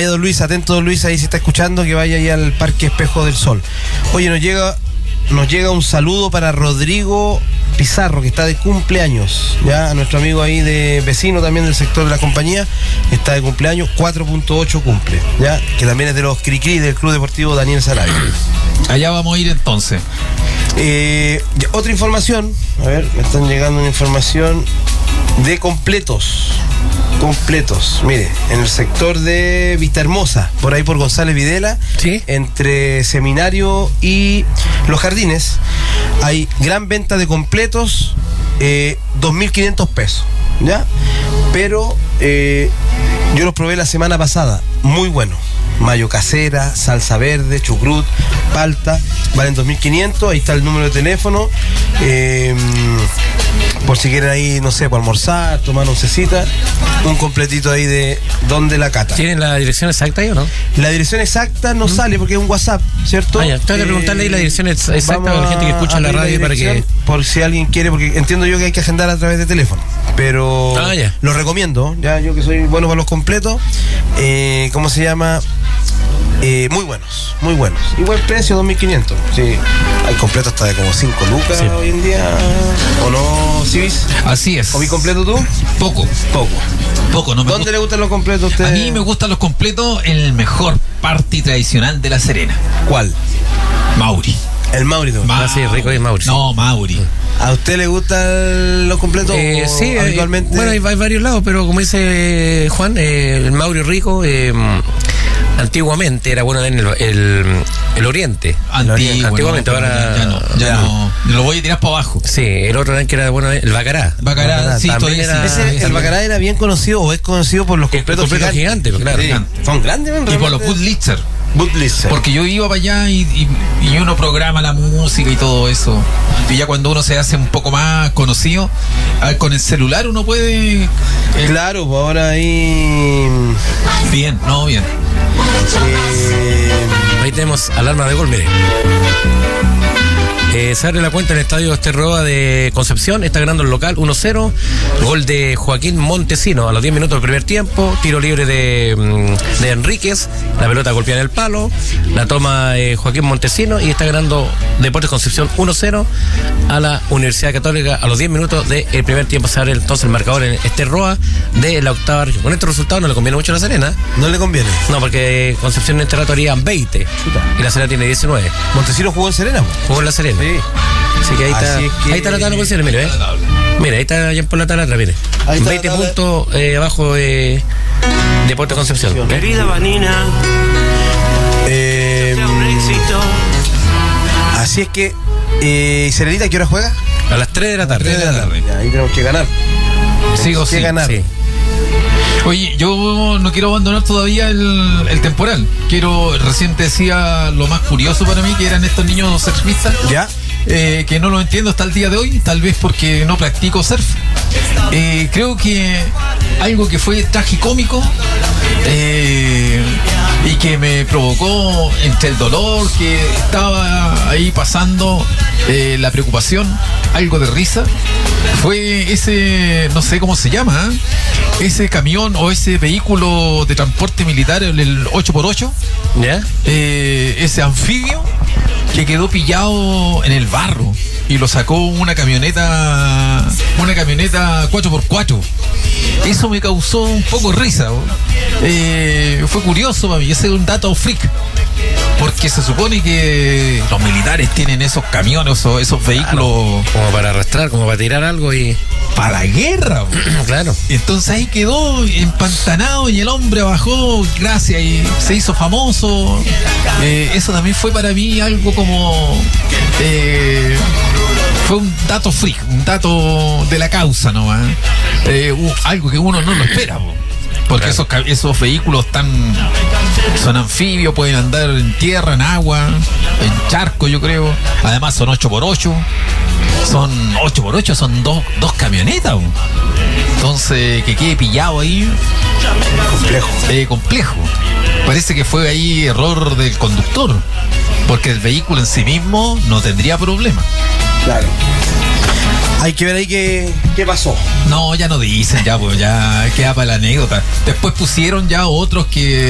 Vaya don Luis, atento don Luis, ahí se está escuchando, que vaya ahí al Parque Espejo del Sol. Oye, nos llega un saludo para Rodrigo Pizarro, que está de cumpleaños, ya, a nuestro amigo ahí de vecino también del sector de la compañía, está de cumpleaños, 4.8 cumple, ya, que también es de los Cricri del Club Deportivo Daniel Sarabia. Allá vamos a ir entonces. Otra información, a ver, me están llegando una información de completos, mire, en el sector de Vista Hermosa, por ahí por González Videla, ¿sí?, entre Seminario y Los Jardines, hay gran venta de completos, 2.500 pesos, ¿ya? Pero yo los probé la semana pasada, muy bueno. Mayo casera, salsa verde, chucrut, palta, valen 2.500, ahí está el número de teléfono, por si quieren ahí, no sé, para almorzar, tomar oncecita, un completito ahí de donde la cata. ¿Tienen la dirección exacta ahí o no? La dirección exacta no sale porque es un WhatsApp, ¿cierto? Tengo que preguntarle ahí la dirección exacta a la gente que escucha la radio para que... Por si alguien quiere, porque entiendo yo que hay que agendar a través de teléfono, pero lo recomiendo, ya yo que soy bueno para los completos, ¿cómo se llama? Muy buenos, muy buenos. Y buen precio, 2.500. Sí, hay completos hasta de como 5 lucas sí, hoy en día. ¿O no, Civis? Así es. ¿Comí completo tú? Poco. No me ¿Dónde le gustan los completos a ustedes? A mí me gustan los completos en el mejor party tradicional de La Serena. ¿Cuál? Mauri. El Mauri. Sí, rico es Mauri. No, Mauri. ¿A usted le gustan los completos? Sí, habitualmente. Bueno, hay varios lados, pero como dice Juan, el Mauri rico. Antiguamente era bueno en el Oriente. Antiguamente, no, ahora ya no. Lo voy a tirar para abajo. Sí, el otro que era bueno, el Bacará. Sí, el Bacará era bien conocido o es conocido por los completos gigantes, claro. Sí. Son grandes, y por los Budlister. Porque yo iba para allá y uno programa la música y todo eso. Y ya cuando uno se hace un poco más conocido, con el celular uno puede... Claro, pues ahora ahí... Bien. Ahí tenemos alarma de gol, mire. Se abre la cuenta en el estadio Esterroa de Concepción. Está ganando el local 1-0. Gol de Joaquín Montesino a los 10 minutos del primer tiempo. Tiro libre de Enríquez. La pelota golpea en el palo. La toma Joaquín Montesino. Y está ganando Deportes Concepción 1-0 a la Universidad Católica a los 10 minutos del primer tiempo. Se abre entonces el marcador en Esterroa de la octava región. Con estos resultados no le conviene mucho a La Serena. ¿No le conviene? No, porque Concepción en este rato haría 20. Y La Serena tiene 19. ¿Montesino jugó en Serena? Jugó en La Serena. Sí. Así que ahí está la tabla de posiciones, mire, mira, ahí está ya por la tabla atrás, mire. 20 puntos abajo de Deportes Concepción. Querida Vanina, así es que Serenita, ¿qué hora juega? A las 3 de la tarde. Ya, ahí tenemos que ganar. Sí. Oye, yo no quiero abandonar todavía el temporal. Recién te decía lo más curioso para mí, que eran estos niños surfistas. ¿Ya? Que no lo entiendo hasta el día de hoy, tal vez porque no practico surf. Creo que algo que fue tragicómico y que me provocó entre el dolor que estaba ahí pasando, la preocupación, algo de risa, fue ese, no sé cómo se llama, ese camión o ese vehículo de transporte militar, el 8x8, ¿ya? Ese anfibio que quedó pillado en el barro y lo sacó una camioneta 4x4. Eso me causó un poco risa. Fue curioso para mí, ese es un dato freak, porque se supone que los militares tienen esos camiones o esos vehículos, claro, como para arrastrar, como para tirar algo y para la guerra. Claro. Entonces ahí quedó empantanado y el hombre bajó, gracias, y se hizo famoso. Eso también fue para mí algo como fue un dato freak, un dato de la causa nomás. Algo que uno no lo espera, porque claro, esos vehículos son anfibios, pueden andar en tierra, en agua, en charco, yo creo. Además son 8x8. Son 8x8, son dos camionetas. Entonces, que quede pillado ahí, complejo. Parece que fue ahí error del conductor, porque el vehículo en sí mismo no tendría problema. Claro. Hay que ver ahí qué pasó. No, ya no dicen, ya queda para la anécdota. Después pusieron ya otros que